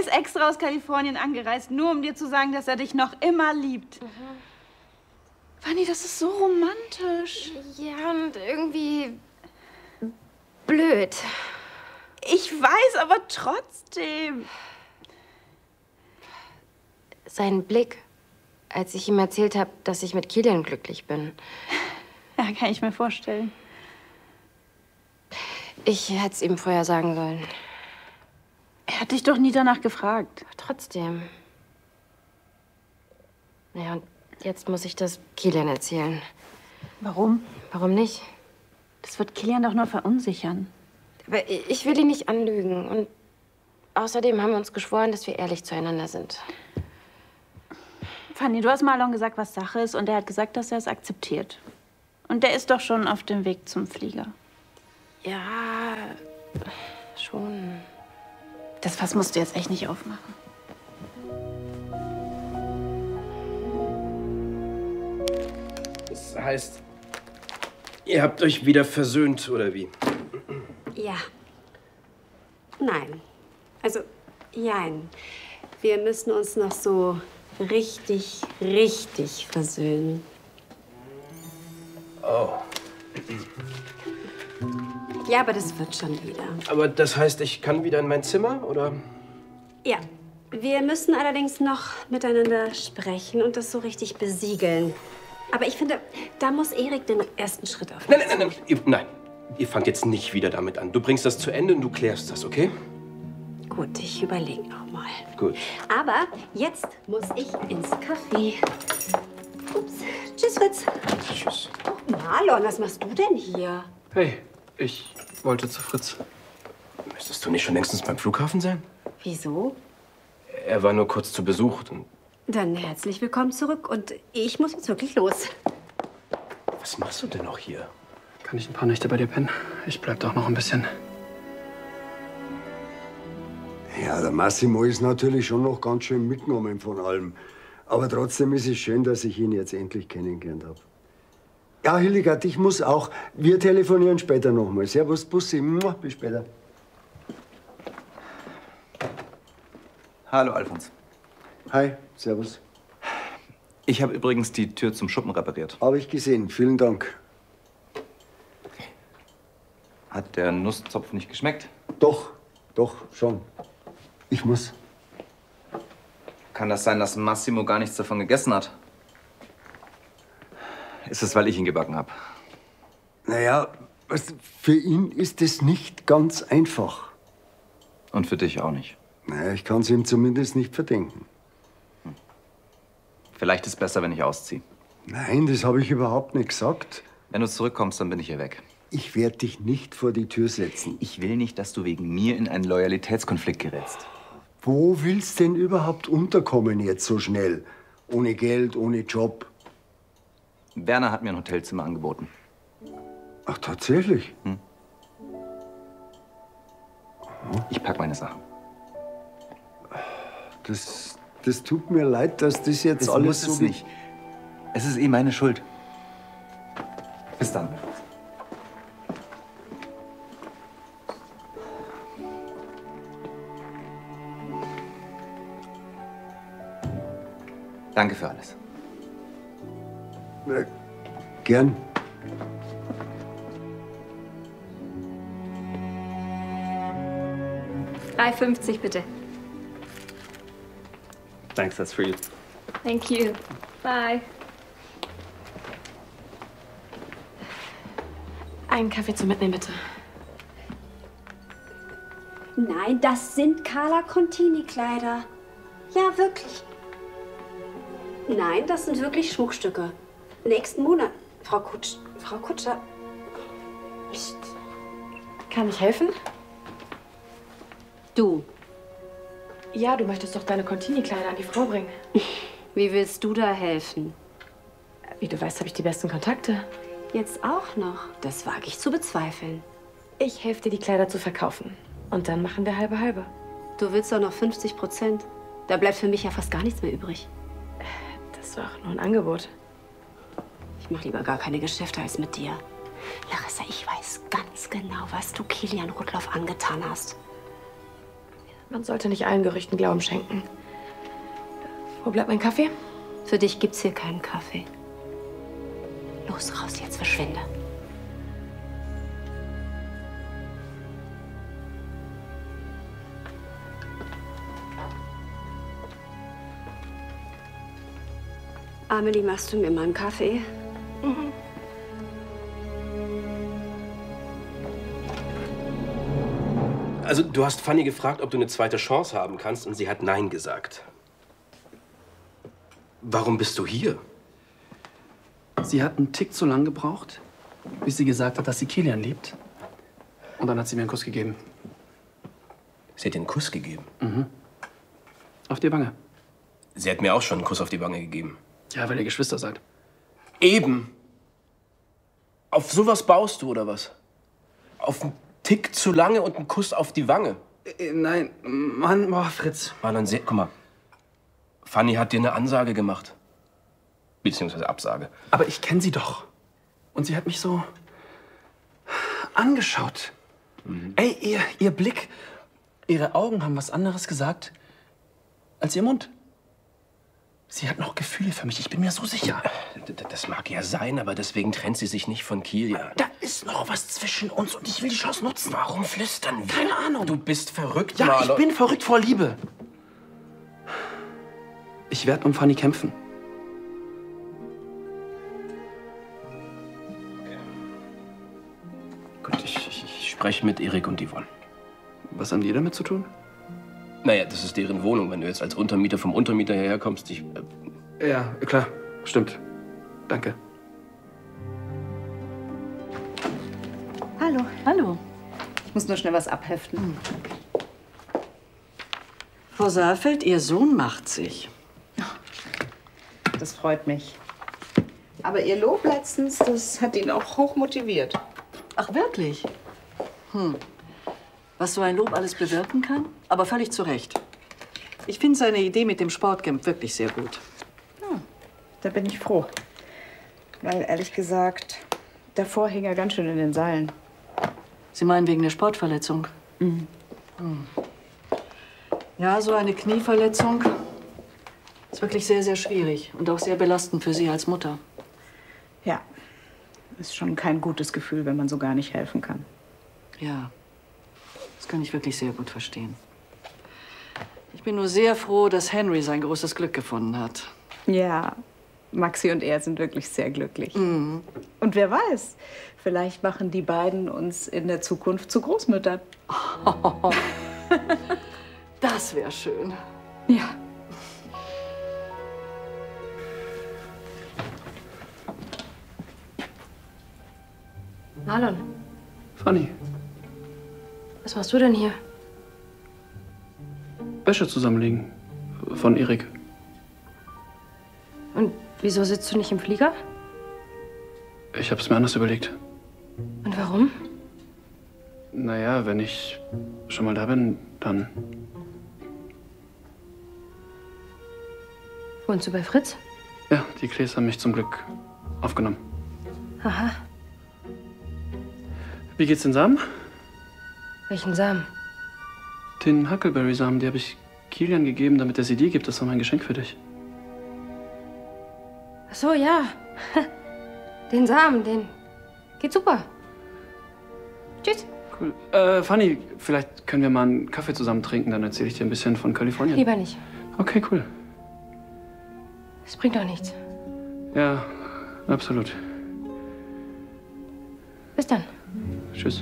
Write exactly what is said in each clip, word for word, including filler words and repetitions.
ist extra aus Kalifornien angereist, nur um dir zu sagen, dass er dich noch immer liebt. Mhm. Fanny, das ist so romantisch. Ja, und irgendwie blöd. Ich weiß, aber trotzdem. Sein Blick, als ich ihm erzählt habe, dass ich mit Kilian glücklich bin. Ja, kann ich mir vorstellen. Ich hätte es ihm vorher sagen sollen. Er hat dich doch nie danach gefragt. Trotzdem. Ja, und jetzt muss ich das Kilian erzählen. Warum? Warum nicht? Das wird Kilian doch nur verunsichern. Aber ich will ihn nicht anlügen. Und außerdem haben wir uns geschworen, dass wir ehrlich zueinander sind. Fanny, du hast Marlon gesagt, was Sache ist. Und er hat gesagt, dass er es akzeptiert. Und der ist doch schon auf dem Weg zum Flieger. Ja, schon. Das Fass musst du jetzt echt nicht aufmachen. Das heißt, ihr habt euch wieder versöhnt, oder wie? Ja. Nein. Also, jein. Wir müssen uns noch so richtig, richtig versöhnen. Oh. Ja, aber das wird schon wieder. Aber das heißt, ich kann wieder in mein Zimmer, oder? Ja. Wir müssen allerdings noch miteinander sprechen und das so richtig besiegeln. Aber ich finde, da muss Erik den ersten Schritt auf. Nein, nein, nein, nein. Ihr, nein. Ihr fangt jetzt nicht wieder damit an. Du bringst das zu Ende und du klärst das, okay? Gut, ich überlege noch mal. Gut. Aber jetzt muss ich ins Café. Ups. Tschüss, Fritz. Tschüss. Oh, Marlon, was machst du denn hier? Hey, ich wollte zu Fritz. Müsstest du nicht schon längstens beim Flughafen sein? Wieso? Er war nur kurz zu Besuch. Und Dann herzlich willkommen zurück. Und ich muss jetzt wirklich los. was machst du denn noch hier? Kann ich ein paar Nächte bei dir pennen? Ich bleib doch noch ein bisschen. Ja, der Massimo ist natürlich schon noch ganz schön mitgenommen von allem. Aber trotzdem ist es schön, dass ich ihn jetzt endlich kennengelernt habe. Ja, Hildegard, ich muss auch. Wir telefonieren später nochmal. Servus, Bussi. Bis später. Hallo, Alfons. Hi, servus. Ich habe übrigens die Tür zum Schuppen repariert. Habe ich gesehen. Vielen Dank. Hat der Nusszopf nicht geschmeckt? Doch, doch, schon. Ich muss. Kann das sein, dass Massimo gar nichts davon gegessen hat? Ist es, weil ich ihn gebacken habe? Naja, weißt du, für ihn ist es nicht ganz einfach. Und für dich auch nicht? Naja, ich kann es ihm zumindest nicht verdenken. Hm. Vielleicht ist es besser, wenn ich ausziehe. Nein, das habe ich überhaupt nicht gesagt. Wenn du zurückkommst, dann bin ich hier weg. Ich werde dich nicht vor die Tür setzen. Ich will nicht, dass du wegen mir in einen Loyalitätskonflikt gerätst. Wo willst denn überhaupt unterkommen jetzt so schnell? Ohne Geld, ohne Job? Werner hat mir ein Hotelzimmer angeboten. Ach, tatsächlich? Hm. Ich pack meine Sachen. Das, das tut mir leid, dass das jetzt Das alles muss so... es nicht. Es ist eh meine Schuld. Bis dann. Danke für alles. Ja, gern. drei fünfzig bitte. Thanks, that's for you. Thank you. Bye. Einen Kaffee zum Mitnehmen, bitte. Nein, das sind Carla Contini-Kleider. Ja, wirklich. Nein, das sind wirklich Schmuckstücke. Nächsten Monat. Frau Kutsch, Frau Kutscher. Psst. Kann ich helfen? Du. Ja, du möchtest doch deine Contini-Kleider an die Frau bringen. Wie willst du da helfen? Wie du weißt, habe ich die besten Kontakte. Jetzt auch noch? Das wage ich zu bezweifeln. Ich helfe dir, die Kleider zu verkaufen. Und dann machen wir halbe halbe. Du willst doch noch fünfzig Prozent. Da bleibt für mich ja fast gar nichts mehr übrig. Das war auch nur ein Angebot. Ich mache lieber gar keine Geschäfte als mit dir. Larissa, ich weiß ganz genau, was du Kilian Rudloff angetan hast. Man sollte nicht allen Gerüchten Glauben schenken. Wo bleibt mein Kaffee? Für dich gibt's hier keinen Kaffee. Los, raus, jetzt verschwinde. Amelie, machst du mir mal einen Kaffee? Mhm. Also, du hast Fanny gefragt, ob du eine zweite Chance haben kannst, und sie hat Nein gesagt. Warum bist du hier? Sie hat einen Tick zu lang gebraucht, bis sie gesagt hat, dass sie Kilian liebt. Und dann hat sie mir einen Kuss gegeben. Sie hat dir einen Kuss gegeben? Mhm. Auf die Wange. Sie hat mir auch schon einen Kuss auf die Wange gegeben. Ja, weil ihr Geschwister seid. Eben. Auf sowas baust du, oder was? Auf einen Tick zu lange und einen Kuss auf die Wange? Äh, nein, Mann, boah, Fritz. Marlon, guck mal. Fanny hat dir eine Ansage gemacht. Beziehungsweise Absage. Aber ich kenne sie doch. Und sie hat mich so angeschaut. Mhm. Ey, ihr, ihr Blick, ihre Augen haben was anderes gesagt als ihr Mund. Sie hat noch Gefühle für mich, ich bin mir so sicher. Das mag ja sein, aber deswegen trennt sie sich nicht von Kilian. Da ist noch was zwischen uns und ich will die Chance nutzen. Warum flüstern wir? Keine Ahnung. Du bist verrückt, Ja, Marlon. ich bin verrückt vor Liebe. Ich werde um Fanny kämpfen. Gut, ich, ich, ich spreche mit Erik und Yvonne. Was haben die damit zu tun? Naja, das ist deren Wohnung. Wenn du jetzt als Untermieter vom Untermieter hierher kommst, ich... Äh Ja, klar. Stimmt. Danke. Hallo. Hallo. Ich muss nur schnell was abheften. Frau Saalfeld, Ihr Sohn macht sich. Das freut mich. Aber Ihr Lob letztens, das hat ihn auch hoch motiviert. Ach, wirklich? Hm. Was so ein Lob alles bewirken kann? Aber völlig zu Recht. Ich finde seine Idee mit dem Sportcamp wirklich sehr gut. Ja, da bin ich froh. Weil, ehrlich gesagt, davor hing er ganz schön in den Seilen. Sie meinen wegen der Sportverletzung? Mhm. Hm. Ja, so eine Knieverletzung ist wirklich sehr, sehr schwierig und auch sehr belastend für Sie als Mutter. Ja, ist schon kein gutes Gefühl, wenn man so gar nicht helfen kann. Ja, das kann ich wirklich sehr gut verstehen. Ich bin nur sehr froh, dass Henry sein großes Glück gefunden hat. Ja, Maxi und er sind wirklich sehr glücklich. Mhm. Und wer weiß, vielleicht machen die beiden uns in der Zukunft zu Großmüttern. Oh, das wäre schön. Ja. Marlon, Fanny, was machst du denn hier? Wäsche zusammenlegen. Von Erik. Und wieso sitzt du nicht im Flieger? Ich hab's mir anders überlegt. Und warum? Naja, wenn ich schon mal da bin, dann... Wohnst du bei Fritz? Ja, die Klees haben mich zum Glück aufgenommen. Aha. Wie geht's den Samen? Welchen Samen? Den Huckleberry-Samen, die habe ich Kilian gegeben, damit er sie dir gibt. Das war mein Geschenk für dich. Ach so, ja. Den Samen, den geht super. Tschüss. Cool. Äh, Fanny, vielleicht können wir mal einen Kaffee zusammen trinken, dann erzähle ich dir ein bisschen von Kalifornien. Lieber nicht. Okay, cool. Es bringt doch nichts. Ja, absolut. Bis dann. Tschüss.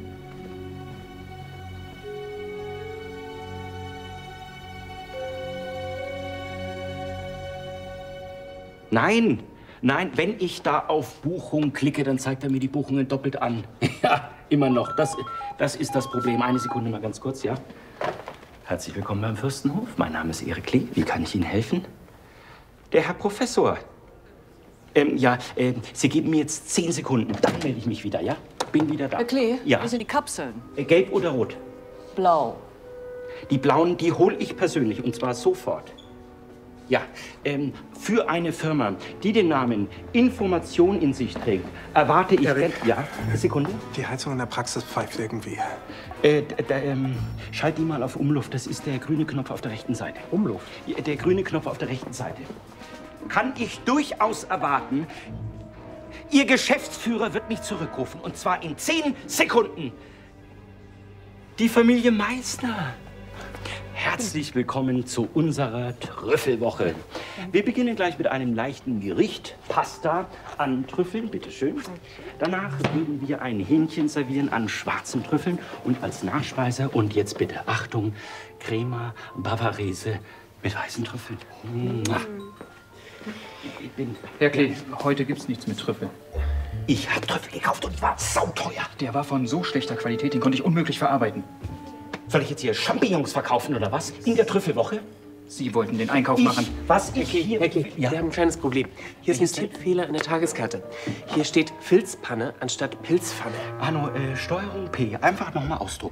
Nein, nein, wenn ich da auf Buchung klicke, dann zeigt er mir die Buchungen doppelt an. Ja, immer noch. Das, das ist das Problem. Eine Sekunde mal ganz kurz, ja? Herzlich willkommen beim Fürstenhof. Mein Name ist Erik Lee. Wie kann ich Ihnen helfen? Der Herr Professor. Ähm, ja, äh, Sie geben mir jetzt zehn Sekunden. Dann melde ich mich wieder, ja? Bin wieder da. Herr Klee, Ja. wo sind die Kapseln? Äh, gelb oder rot? Blau. Die blauen, die hole ich persönlich. Und zwar sofort. Ja, ähm, für eine Firma, die den Namen Information in sich trägt, erwarte ich... Erik. Ja, eine Sekunde. Die Heizung in der Praxis pfeift irgendwie. Äh, da, ähm, schalt die mal auf Umluft. Das ist der grüne Knopf auf der rechten Seite. Umluft? Ja, der grüne Knopf auf der rechten Seite. Kann ich durchaus erwarten, Ihr Geschäftsführer wird mich zurückrufen. Und zwar in zehn Sekunden. Die Familie Meissner. Herzlich willkommen zu unserer Trüffelwoche. Wir beginnen gleich mit einem leichten Gericht. Pasta an Trüffeln, bitteschön. Danach würden wir ein Hähnchen servieren an schwarzen Trüffeln. Und als Nachspeise, und jetzt bitte Achtung, Crema Bavarese mit weißen Trüffeln. Mua. Ich bin Herr Klee, heute gibt's nichts mit Trüffel. Ich habe Trüffel gekauft und die waren sauteuer. Der war von so schlechter Qualität, den konnte ich unmöglich verarbeiten. Soll ich jetzt hier Champignons verkaufen oder was? In der Trüffelwoche? Sie wollten den Einkauf Ich, machen. Was ich hier... Herr Klee, wir haben ein kleines Problem. Hier ist ein Tippfehler in der Tageskarte. Hier steht Filzpanne anstatt Pilzpfanne. Arno, äh, Steuerung P. Einfach nochmal ausdrucken.